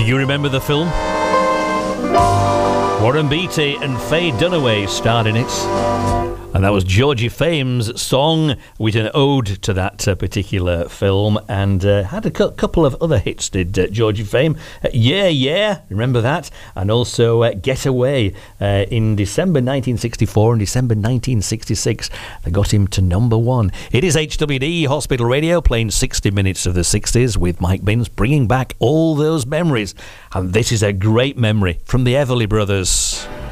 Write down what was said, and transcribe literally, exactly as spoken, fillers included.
You remember the film? Warren Beatty and Faye Dunaway starred in it. And that was Georgie Fame's song with an ode to that uh, particular film, and uh, had a cu- couple of other hits, did uh, Georgie Fame. Uh, yeah, yeah, remember that? And also uh, Get Away uh, in December nineteen sixty-four and December nineteen sixty-six. They got him to number one. It is H W D Hospital Radio, playing sixty minutes of the sixties with Mike Binns, bringing back all those memories. And this is a great memory from the Everly Brothers.